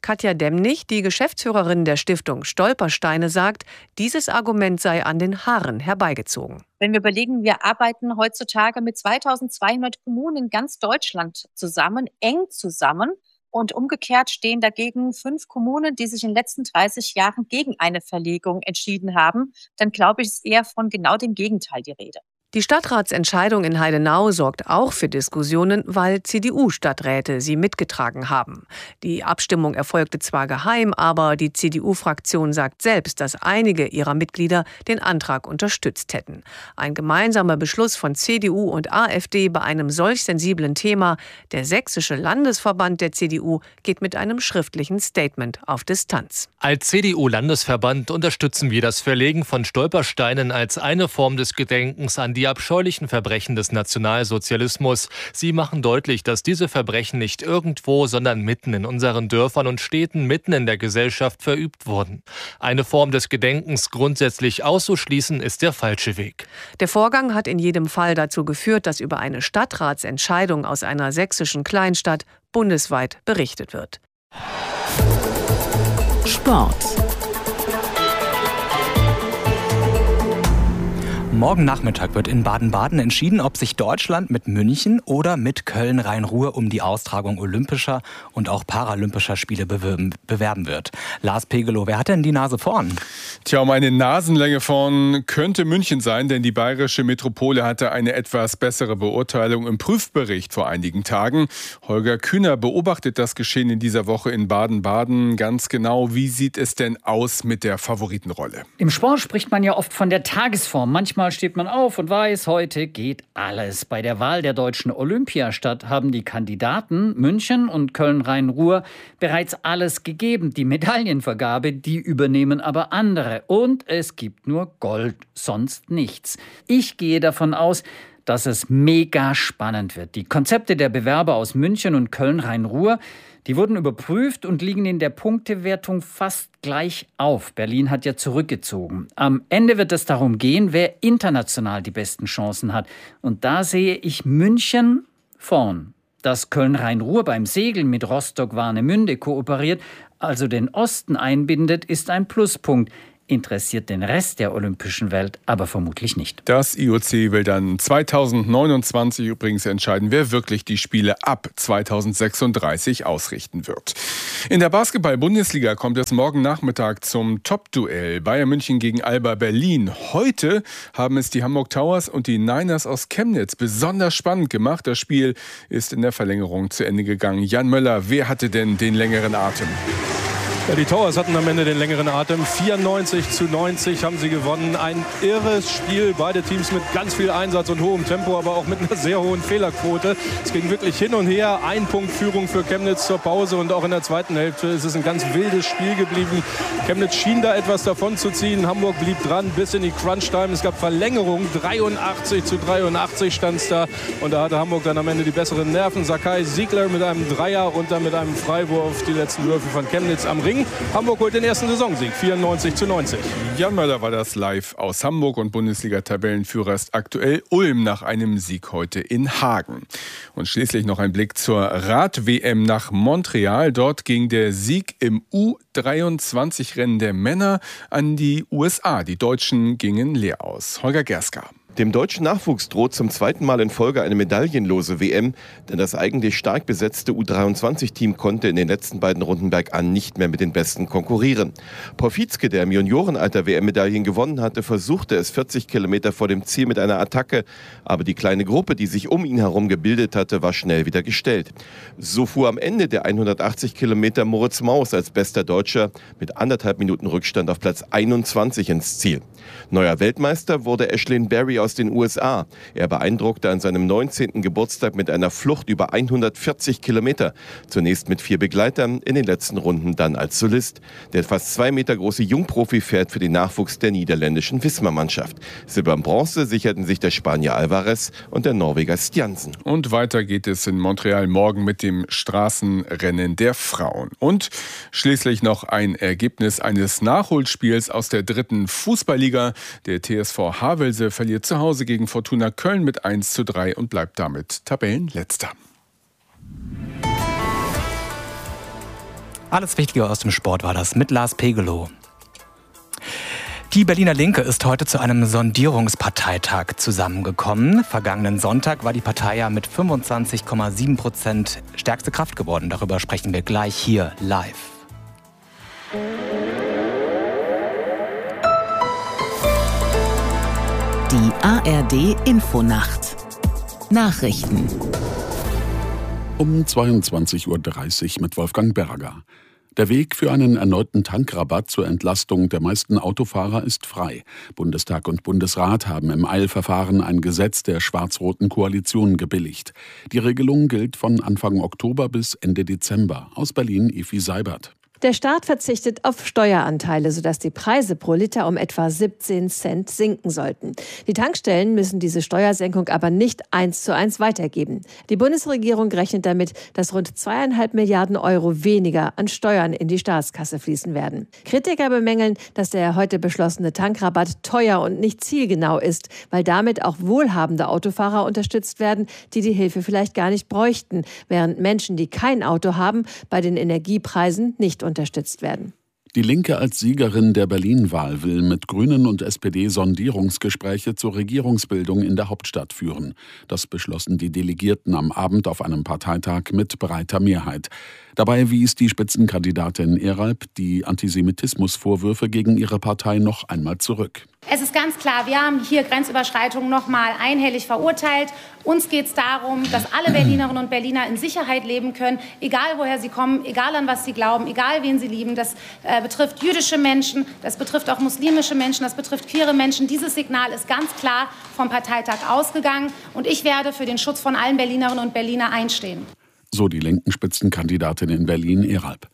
Katja Demnig, die Geschäftsführerin der Stiftung Stolpersteine, sagt, dieses Argument sei an den Haaren herbeigezogen. Wenn wir überlegen, wir arbeiten heutzutage mit zweitausendzweihundert Kommunen in ganz Deutschland zusammen, eng zusammen. Und umgekehrt stehen dagegen fünf Kommunen, die sich in den letzten dreißig Jahren gegen eine Verlegung entschieden haben. Dann glaube ich, ist eher von genau dem Gegenteil die Rede. Die Stadtratsentscheidung in Heidenau sorgt auch für Diskussionen, weil C D U-Stadträte sie mitgetragen haben. Die Abstimmung erfolgte zwar geheim, aber die C D U-Fraktion sagt selbst, dass einige ihrer Mitglieder den Antrag unterstützt hätten. Ein gemeinsamer Beschluss von C D U und AfD bei einem solch sensiblen Thema. Der Sächsische Landesverband der C D U geht mit einem schriftlichen Statement auf Distanz. Als C D U-Landesverband unterstützen wir das Verlegen von Stolpersteinen als eine Form des Gedenkens an die Die abscheulichen Verbrechen des Nationalsozialismus. Sie machen deutlich, dass diese Verbrechen nicht irgendwo, sondern mitten in unseren Dörfern und Städten, mitten in der Gesellschaft verübt wurden. Eine Form des Gedenkens grundsätzlich auszuschließen, ist der falsche Weg. Der Vorgang hat in jedem Fall dazu geführt, dass über eine Stadtratsentscheidung aus einer sächsischen Kleinstadt bundesweit berichtet wird. Sport. Morgen Nachmittag wird in Baden-Baden entschieden, ob sich Deutschland mit München oder mit Köln-Rhein-Ruhr um die Austragung olympischer und auch paralympischer Spiele bewerben, bewerben wird. Lars Pegelow, wer hat denn die Nase vorn? Tja, um eine Nasenlänge vorn könnte München sein, denn die bayerische Metropole hatte eine etwas bessere Beurteilung im Prüfbericht vor einigen Tagen. Holger Kühner beobachtet das Geschehen in dieser Woche in Baden-Baden ganz genau. Wie sieht es denn aus mit der Favoritenrolle? Im Sport spricht man ja oft von der Tagesform. Manchmal steht man auf und weiß, heute geht alles. Bei der Wahl der deutschen Olympiastadt haben die Kandidaten München und Köln-Rhein-Ruhr bereits alles gegeben. Die Medaillenvergabe, die übernehmen aber andere. Und es gibt nur Gold, sonst nichts. Ich gehe davon aus, dass es mega spannend wird. Die Konzepte der Bewerber aus München und Köln-Rhein-Ruhr, die wurden überprüft und liegen in der Punktewertung fast gleich auf. Berlin hat ja zurückgezogen. Am Ende wird es darum gehen, wer international die besten Chancen hat. Und da sehe ich München vorn. Dass Köln-Rhein-Ruhr beim Segeln mit Rostock-Warnemünde kooperiert, also den Osten einbindet, ist ein Pluspunkt. Interessiert den Rest der olympischen Welt aber vermutlich nicht. Das I O C will dann zweitausendneunundzwanzig übrigens entscheiden, wer wirklich die Spiele ab zweitausendsechsunddreißig ausrichten wird. In der Basketball-Bundesliga kommt es morgen Nachmittag zum Top-Duell Bayern München gegen Alba Berlin. Heute haben es die Hamburg Towers und die Niners aus Chemnitz besonders spannend gemacht. Das Spiel ist in der Verlängerung zu Ende gegangen. Jan Möller, wer hatte denn den längeren Atem? Ja, die Towers hatten am Ende den längeren Atem. vierundneunzig zu neunzig haben sie gewonnen. Ein irres Spiel. Beide Teams mit ganz viel Einsatz und hohem Tempo, aber auch mit einer sehr hohen Fehlerquote. Es ging wirklich hin und her. Ein Punkt Führung für Chemnitz zur Pause und auch in der zweiten Hälfte ist es ein ganz wildes Spiel geblieben. Chemnitz schien da etwas davon zu ziehen. Hamburg blieb dran bis in die Crunch-Time. Es gab Verlängerung. dreiundachtzig zu dreiundachtzig stand es da. Und da hatte Hamburg dann am Ende die besseren Nerven. Sakai Siegler mit einem Dreier und dann mit einem Freiwurf die letzten Würfe von Chemnitz am Ring. Hamburg holt den ersten Saisonsieg, vierundneunzig zu neunzig. Jan Möller war das live aus Hamburg und Bundesliga-Tabellenführer ist aktuell Ulm nach einem Sieg heute in Hagen. Und schließlich noch ein Blick zur Rad-W M nach Montreal. Dort ging der Sieg im U dreiundzwanzig-Rennen der Männer an die U S A. Die Deutschen gingen leer aus. Holger Gerska. Dem deutschen Nachwuchs droht zum zweiten Mal in Folge eine medaillenlose W M, denn das eigentlich stark besetzte U dreiundzwanzig-Team konnte in den letzten beiden Runden bergan nicht mehr mit den Besten konkurrieren. Porfitzke, der im Juniorenalter W M-Medaillen gewonnen hatte, versuchte es vierzig Kilometer vor dem Ziel mit einer Attacke, aber die kleine Gruppe, die sich um ihn herum gebildet hatte, war schnell wieder gestellt. So fuhr am Ende der hundertachtzig Kilometer Moritz Maus als bester Deutscher mit anderthalb Minuten Rückstand auf Platz einundzwanzig ins Ziel. Neuer Weltmeister wurde Ashlyn Berry aus den U S A. Er beeindruckte an seinem neunzehnten Geburtstag mit einer Flucht über hundertvierzig Kilometer. Zunächst mit vier Begleitern, in den letzten Runden dann als Solist. Der fast zwei Meter große Jungprofi fährt für den Nachwuchs der niederländischen Wismar-Mannschaft. Silber und Bronze sicherten sich der Spanier Alvarez und der Norweger Stjansen. Und weiter geht es in Montreal morgen mit dem Straßenrennen der Frauen. Und schließlich noch ein Ergebnis eines Nachholspiels aus der dritten Fußballliga. Der T S V Havelse verliert zu Hause gegen Fortuna Köln mit eins zu drei und bleibt damit Tabellenletzter. Alles Wichtige aus dem Sport war das mit Lars Pegelow. Die Berliner Linke ist heute zu einem Sondierungsparteitag zusammengekommen. Vergangenen Sonntag war die Partei ja mit fünfundzwanzig Komma sieben Prozent stärkste Kraft geworden. Darüber sprechen wir gleich hier live. Die A R D Infonacht. Nachrichten. Um zweiundzwanzig Uhr dreißig mit Wolfgang Berger. Der Weg für einen erneuten Tankrabatt zur Entlastung der meisten Autofahrer ist frei. Bundestag und Bundesrat haben im Eilverfahren ein Gesetz der schwarz-roten Koalition gebilligt. Die Regelung gilt von Anfang Oktober bis Ende Dezember. Aus Berlin Efi Seibert. Der Staat verzichtet auf Steueranteile, sodass die Preise pro Liter um etwa siebzehn Cent sinken sollten. Die Tankstellen müssen diese Steuersenkung aber nicht eins zu eins weitergeben. Die Bundesregierung rechnet damit, dass rund zweieinhalb Milliarden Euro weniger an Steuern in die Staatskasse fließen werden. Kritiker bemängeln, dass der heute beschlossene Tankrabatt teuer und nicht zielgenau ist, weil damit auch wohlhabende Autofahrer unterstützt werden, die die Hilfe vielleicht gar nicht bräuchten, während Menschen, die kein Auto haben, bei den Energiepreisen nicht unterstützt werden. Die Linke als Siegerin der Berlin-Wahl will mit Grünen und S P D Sondierungsgespräche zur Regierungsbildung in der Hauptstadt führen. Das beschlossen die Delegierten am Abend auf einem Parteitag mit breiter Mehrheit. Dabei wies die Spitzenkandidatin Eralp die Antisemitismusvorwürfe gegen ihre Partei noch einmal zurück. Es ist ganz klar, wir haben hier Grenzüberschreitungen noch mal einhellig verurteilt. Uns geht es darum, dass alle Berlinerinnen und Berliner in Sicherheit leben können, egal woher sie kommen, egal an was sie glauben, egal wen sie lieben. Das äh, betrifft jüdische Menschen, das betrifft auch muslimische Menschen, das betrifft queere Menschen. Dieses Signal ist ganz klar vom Parteitag ausgegangen und ich werde für den Schutz von allen Berlinerinnen und Berliner einstehen. So die linken Spitzenkandidatin in Berlin, Eralp.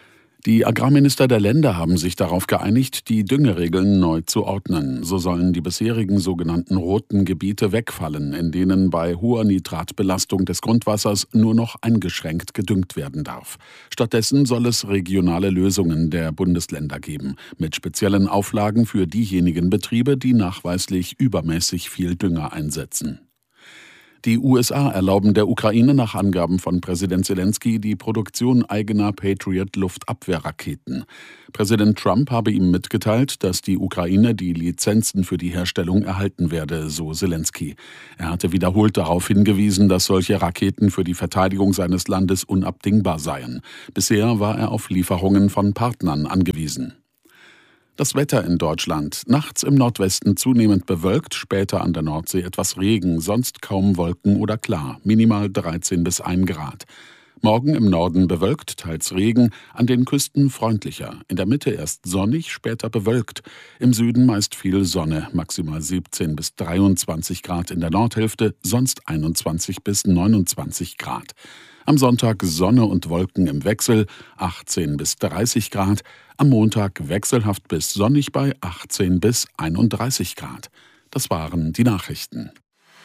Die Agrarminister der Länder haben sich darauf geeinigt, die Düngeregeln neu zu ordnen. So sollen die bisherigen sogenannten roten Gebiete wegfallen, in denen bei hoher Nitratbelastung des Grundwassers nur noch eingeschränkt gedüngt werden darf. Stattdessen soll es regionale Lösungen der Bundesländer geben, mit speziellen Auflagen für diejenigen Betriebe, die nachweislich übermäßig viel Dünger einsetzen. Die U S A erlauben der Ukraine nach Angaben von Präsident Zelensky die Produktion eigener Patriot-Luftabwehrraketen. Präsident Trump habe ihm mitgeteilt, dass die Ukraine die Lizenzen für die Herstellung erhalten werde, so Zelensky. Er hatte wiederholt darauf hingewiesen, dass solche Raketen für die Verteidigung seines Landes unabdingbar seien. Bisher war er auf Lieferungen von Partnern angewiesen. Das Wetter in Deutschland. Nachts im Nordwesten zunehmend bewölkt, später an der Nordsee etwas Regen, sonst kaum Wolken oder klar, minimal dreizehn bis ein Grad. Morgen im Norden bewölkt, teils Regen, an den Küsten freundlicher. In der Mitte erst sonnig, später bewölkt. Im Süden meist viel Sonne, maximal siebzehn bis dreiundzwanzig Grad in der Nordhälfte, sonst einundzwanzig bis neunundzwanzig Grad. Am Sonntag Sonne und Wolken im Wechsel, achtzehn bis dreißig Grad. Am Montag wechselhaft bis sonnig bei achtzehn bis einunddreißig Grad. Das waren die Nachrichten.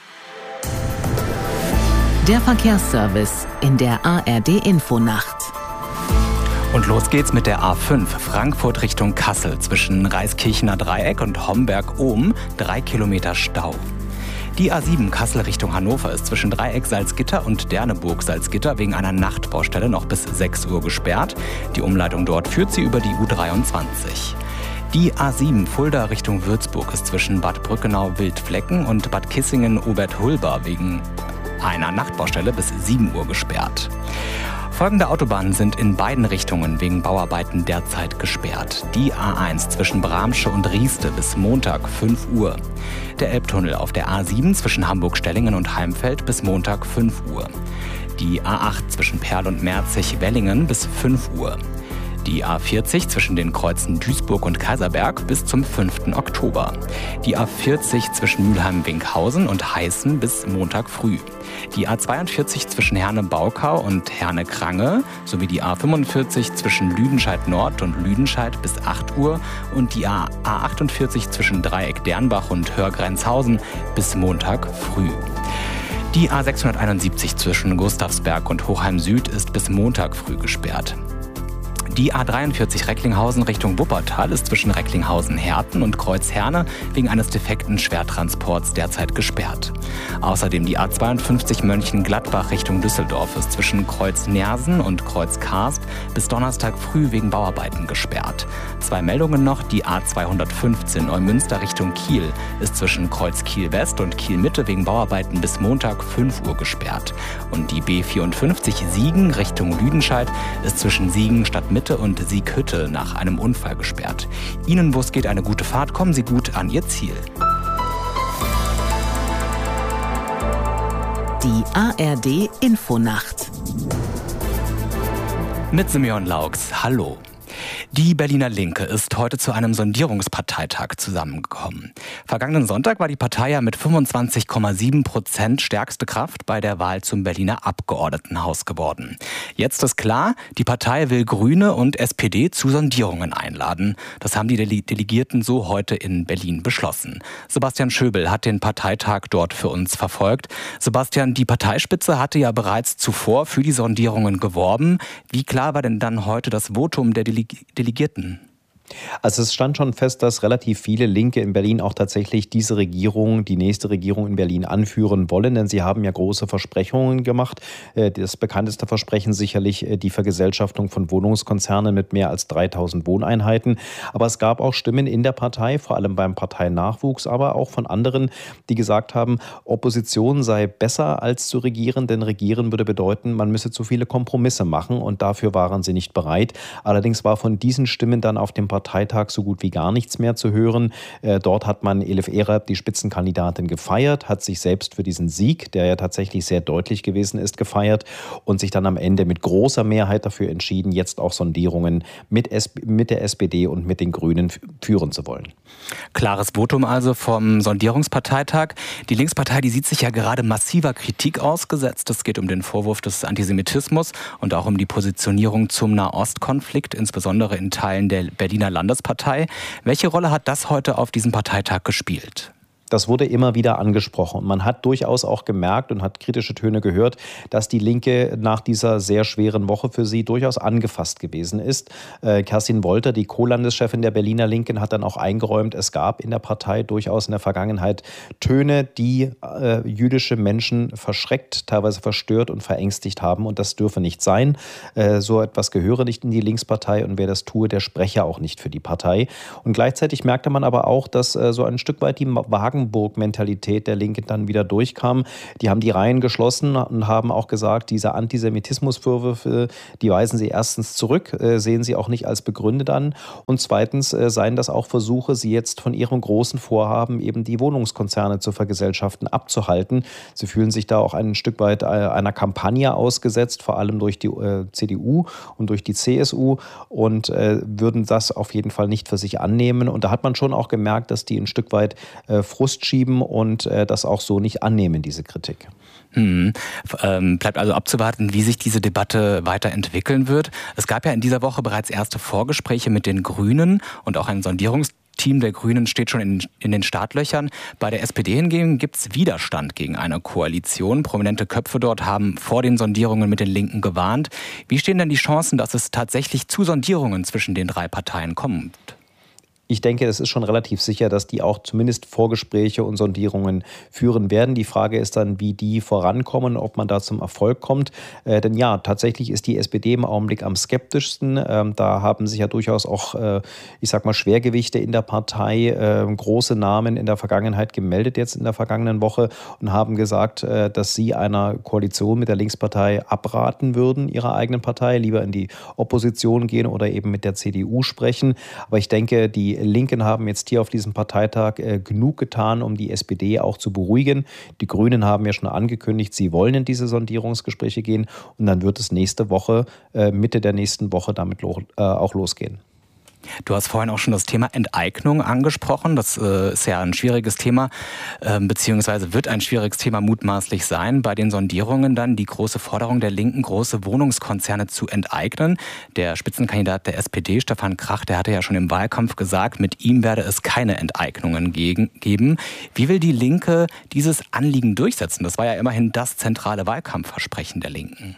Der Verkehrsservice in der A R D Infonacht. Und los geht's mit der A fünf, Frankfurt Richtung Kassel, zwischen Reiskirchener Dreieck und Homberg-Ohm, drei Kilometer Stau. Die A sieben Kassel Richtung Hannover ist zwischen Dreieck Salzgitter und Derneburg Salzgitter wegen einer Nachtbaustelle noch bis sechs Uhr gesperrt. Die Umleitung dort führt sie über die U dreiundzwanzig. Die A sieben Fulda Richtung Würzburg ist zwischen Bad Brückenau-Wildflecken und Bad Kissingen-Oberthulba wegen einer Nachtbaustelle bis sieben Uhr gesperrt. Folgende Autobahnen sind in beiden Richtungen wegen Bauarbeiten derzeit gesperrt. Die A eins zwischen Bramsche und Rieste bis Montag fünf Uhr. Der Elbtunnel auf der A sieben zwischen Hamburg-Stellingen und Heimfeld bis Montag fünf Uhr. Die A acht zwischen Perl und Merzig-Wellingen bis fünf Uhr. Die A vierzig zwischen den Kreuzen Duisburg und Kaiserberg bis zum fünften Oktober. Die A vierzig zwischen Mülheim-Winkhausen und Heißen bis Montag früh. Die A zweiundvierzig zwischen Herne-Baukau und Herne-Krange sowie die A fünfundvierzig zwischen Lüdenscheid-Nord und Lüdenscheid bis acht Uhr und die A achtundvierzig zwischen Dreieck-Dernbach und Hörgrenzhausen bis Montag früh. Die A sechshunderteinundsiebzig zwischen Gustavsberg und Hochheim Süd ist bis Montag früh gesperrt. Die A dreiundvierzig Recklinghausen Richtung Wuppertal ist zwischen Recklinghausen-Herten und Kreuzherne wegen eines defekten Schwertransports derzeit gesperrt. Außerdem die A zweiundfünfzig Mönchengladbach Richtung Düsseldorf ist zwischen Kreuz-Nersen und Kreuz-Karst bis Donnerstag früh wegen Bauarbeiten gesperrt. Zwei Meldungen noch, die A zweihundertfünfzehn Neumünster Richtung Kiel ist zwischen Kreuz Kiel-West und Kiel-Mitte wegen Bauarbeiten bis Montag fünf Uhr gesperrt. Und die B vierundfünfzig Siegen Richtung Lüdenscheid ist zwischen Siegen Stadtmitte und Sieghütte nach einem Unfall gesperrt. Ihnen, wo es geht, eine gute Fahrt. Kommen Sie gut an Ihr Ziel. Die A R D Infonacht. Mit Simeon Laux. Hallo. Die Berliner Linke ist heute zu einem Sondierungsparteitag zusammengekommen. Vergangenen Sonntag war die Partei ja mit fünfundzwanzig Komma sieben Prozent stärkste Kraft bei der Wahl zum Berliner Abgeordnetenhaus geworden. Jetzt ist klar, die Partei will Grüne und S P D zu Sondierungen einladen. Das haben die Delegierten so heute in Berlin beschlossen. Sebastian Schöbel hat den Parteitag dort für uns verfolgt. Sebastian, die Parteispitze hatte ja bereits zuvor für die Sondierungen geworben. Wie klar war denn dann heute das Votum der Delegierten? Delegierten? Also es stand schon fest, dass relativ viele Linke in Berlin auch tatsächlich diese Regierung, die nächste Regierung in Berlin anführen wollen, denn sie haben ja große Versprechungen gemacht. Das bekannteste Versprechen sicherlich die Vergesellschaftung von Wohnungskonzernen mit mehr als dreitausend Wohneinheiten. Aber es gab auch Stimmen in der Partei, vor allem beim Parteinachwuchs, aber auch von anderen, die gesagt haben, Opposition sei besser als zu regieren, denn regieren würde bedeuten, man müsse zu viele Kompromisse machen und dafür waren sie nicht bereit. Allerdings war von diesen Stimmen dann auf dem Parteitag so gut wie gar nichts mehr zu hören. Äh, dort hat man Elif Eralp, die Spitzenkandidatin, gefeiert, hat sich selbst für diesen Sieg, der ja tatsächlich sehr deutlich gewesen ist, gefeiert und sich dann am Ende mit großer Mehrheit dafür entschieden, jetzt auch Sondierungen mit, S- mit der S P D und mit den Grünen f- führen zu wollen. Klares Votum also vom Sondierungsparteitag. Die Linkspartei, die sieht sich ja gerade massiver Kritik ausgesetzt. Es geht um den Vorwurf des Antisemitismus und auch um die Positionierung zum Nahostkonflikt, insbesondere in Teilen der Berliner Landespartei. Welche Rolle hat das heute auf diesem Parteitag gespielt? Das wurde immer wieder angesprochen. Man hat durchaus auch gemerkt und hat kritische Töne gehört, dass die Linke nach dieser sehr schweren Woche für sie durchaus angefasst gewesen ist. Äh, Kerstin Wolter, die Co-Landeschefin der Berliner Linken, hat dann auch eingeräumt, es gab in der Partei durchaus in der Vergangenheit Töne, die äh, jüdische Menschen verschreckt, teilweise verstört und verängstigt haben. Und das dürfe nicht sein. Äh, so etwas gehöre nicht in die Linkspartei und wer das tue, der spreche auch nicht für die Partei. Und gleichzeitig merkte man aber auch, dass äh, so ein Stück weit die Wagen Wagenburg-Mentalität der Linken dann wieder durchkam. Die haben die Reihen geschlossen und haben auch gesagt, diese Antisemitismusvorwürfe, die weisen sie erstens zurück, äh, sehen sie auch nicht als begründet an. Und zweitens äh, seien das auch Versuche, sie jetzt von ihrem großen Vorhaben, eben die Wohnungskonzerne zu vergesellschaften, abzuhalten. Sie fühlen sich da auch ein Stück weit äh, einer Kampagne ausgesetzt, vor allem durch die äh, C D U und durch die C S U und äh, würden das auf jeden Fall nicht für sich annehmen. Und da hat man schon auch gemerkt, dass die ein Stück weit äh, Frust schieben und äh, das auch so nicht annehmen, diese Kritik. Hm. Ähm, bleibt also abzuwarten, wie sich diese Debatte weiterentwickeln wird. Es gab ja in dieser Woche bereits erste Vorgespräche mit den Grünen und auch ein Sondierungsteam der Grünen steht schon in, in den Startlöchern. Bei der S P D hingegen gibt es Widerstand gegen eine Koalition. Prominente Köpfe dort haben vor den Sondierungen mit den Linken gewarnt. Wie stehen denn die Chancen, dass es tatsächlich zu Sondierungen zwischen den drei Parteien kommt? Ich denke, es ist schon relativ sicher, dass die auch zumindest Vorgespräche und Sondierungen führen werden. Die Frage ist dann, wie die vorankommen, ob man da zum Erfolg kommt. Äh, denn ja, tatsächlich ist die S P D im Augenblick am skeptischsten. Ähm, da haben sich ja durchaus auch, äh, ich sag mal, Schwergewichte in der Partei, äh, große Namen in der Vergangenheit gemeldet, jetzt in der vergangenen Woche, und haben gesagt, äh, dass sie einer Koalition mit der Linkspartei abraten würden, ihrer eigenen Partei, lieber in die Opposition gehen oder eben mit der C D U sprechen. Aber ich denke, die Linken haben jetzt hier auf diesem Parteitag äh, genug getan, um die S P D auch zu beruhigen. Die Grünen haben ja schon angekündigt, sie wollen in diese Sondierungsgespräche gehen und dann wird es nächste Woche, äh, Mitte der nächsten Woche damit lo- äh, auch losgehen. Du hast vorhin auch schon das Thema Enteignung angesprochen. Das äh, ist ja ein schwieriges Thema, äh, beziehungsweise wird ein schwieriges Thema mutmaßlich sein. Bei den Sondierungen dann die große Forderung der Linken, große Wohnungskonzerne zu enteignen. Der Spitzenkandidat der S P D, Stefan Krach, der hatte ja schon im Wahlkampf gesagt, mit ihm werde es keine Enteignungen gegen, geben. Wie will die Linke dieses Anliegen durchsetzen? Das war ja immerhin das zentrale Wahlkampfversprechen der Linken.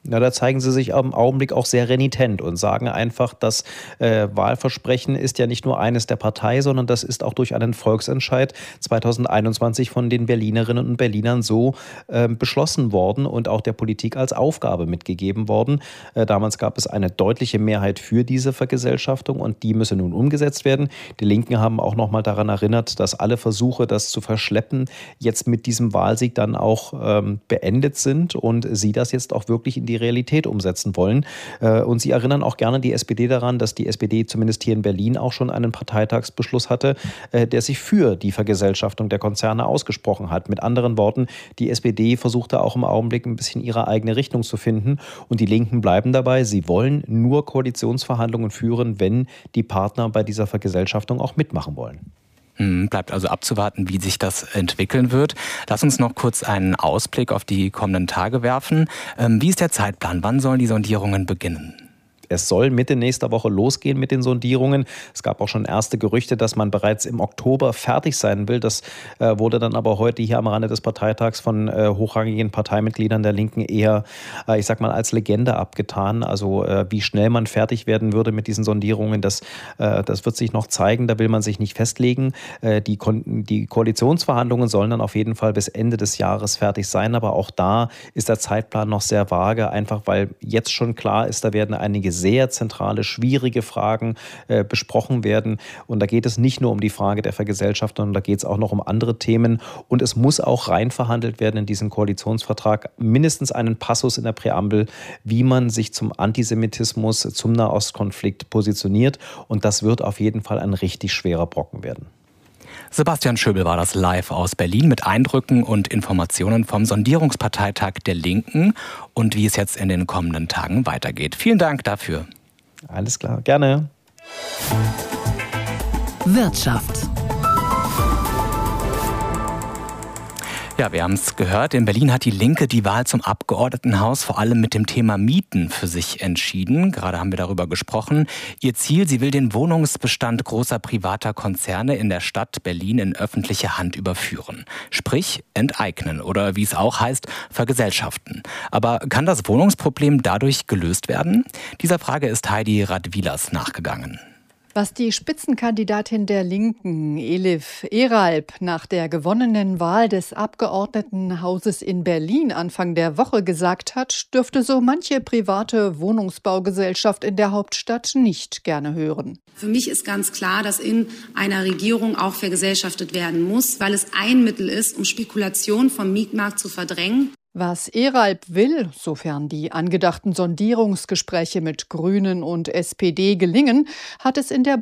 Na, da zeigen sie sich im Augenblick auch sehr renitent und sagen einfach, das äh, Wahlversprechen ist ja nicht nur eines der Partei, sondern das ist auch durch einen Volksentscheid zweitausendeinundzwanzig von den Berlinerinnen und Berlinern so äh, beschlossen worden und auch der Politik als Aufgabe mitgegeben worden. Äh, damals gab es eine deutliche Mehrheit für diese Vergesellschaftung und die müsse nun umgesetzt werden. Die Linken haben auch noch mal daran erinnert, dass alle Versuche, das zu verschleppen, jetzt mit diesem Wahlsieg dann auch ähm, beendet sind und sie das jetzt auch wirklich in die Realität umsetzen wollen. Und sie erinnern auch gerne die S P D daran, dass die S P D zumindest hier in Berlin auch schon einen Parteitagsbeschluss hatte, der sich für die Vergesellschaftung der Konzerne ausgesprochen hat. Mit anderen Worten, die S P D versucht da auch im Augenblick ein bisschen ihre eigene Richtung zu finden und die Linken bleiben dabei. Sie wollen nur Koalitionsverhandlungen führen, wenn die Partner bei dieser Vergesellschaftung auch mitmachen wollen. Bleibt also abzuwarten, wie sich das entwickeln wird. Lass uns noch kurz einen Ausblick auf die kommenden Tage werfen. Wie ist der Zeitplan? Wann sollen die Sondierungen beginnen? Es soll Mitte nächster Woche losgehen mit den Sondierungen. Es gab auch schon erste Gerüchte, dass man bereits im Oktober fertig sein will. Das äh, wurde dann aber heute hier am Rande des Parteitags von äh, hochrangigen Parteimitgliedern der Linken eher, äh, ich sag mal, als Legende abgetan. Also äh, wie schnell man fertig werden würde mit diesen Sondierungen, das, äh, das wird sich noch zeigen. Da will man sich nicht festlegen. Äh, die, Ko- die Koalitionsverhandlungen sollen dann auf jeden Fall bis Ende des Jahres fertig sein. Aber auch da ist der Zeitplan noch sehr vage, einfach weil jetzt schon klar ist, da werden einige sehr zentrale, schwierige Fragen äh, besprochen werden. Und da geht es nicht nur um die Frage der Vergesellschaftung, sondern da geht es auch noch um andere Themen. Und es muss auch rein verhandelt werden in diesen Koalitionsvertrag, mindestens einen Passus in der Präambel, wie man sich zum Antisemitismus, zum Nahostkonflikt positioniert. Und das wird auf jeden Fall ein richtig schwerer Brocken werden. Sebastian Schöbel war das live aus Berlin mit Eindrücken und Informationen vom Sondierungsparteitag der Linken und wie es jetzt in den kommenden Tagen weitergeht. Vielen Dank dafür. Alles klar, gerne. Wirtschaft. Ja, wir haben es gehört. In Berlin hat die Linke die Wahl zum Abgeordnetenhaus vor allem mit dem Thema Mieten für sich entschieden. Gerade haben wir darüber gesprochen. Ihr Ziel, sie will den Wohnungsbestand großer privater Konzerne in der Stadt Berlin in öffentliche Hand überführen. Sprich, enteignen oder wie es auch heißt, vergesellschaften. Aber kann das Wohnungsproblem dadurch gelöst werden? Dieser Frage ist Heidi Radwilas nachgegangen. Was die Spitzenkandidatin der Linken, Elif Eralp, nach der gewonnenen Wahl des Abgeordnetenhauses in Berlin Anfang der Woche gesagt hat, dürfte so manche private Wohnungsbaugesellschaft in der Hauptstadt nicht gerne hören. Für mich ist ganz klar, dass in einer Regierung auch vergesellschaftet werden muss, weil es ein Mittel ist, um Spekulation vom Mietmarkt zu verdrängen. Was Eralp will, sofern die angedachten Sondierungsgespräche mit Grünen und S P D gelingen, hat es in der